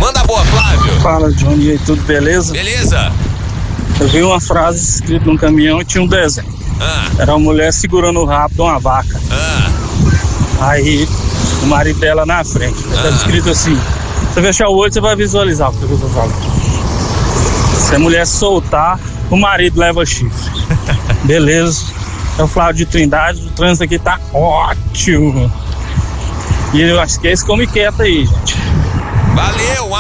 Manda boa, Flávio. Fala, Johnny, e aí, tudo beleza? Beleza? Eu vi uma frase escrita num caminhão e tinha um desenho. Era uma mulher segurando o rabo de uma vaca. Aí o marido dela na frente. Estava escrito assim: você fechar o olho, você vai visualizar o que eu tô falando. Se a mulher soltar, o marido leva chifre. Beleza? É o Flávio de Trindade, o trânsito aqui tá ótimo. E eu acho que é esse come quieto aí, gente. Valeu!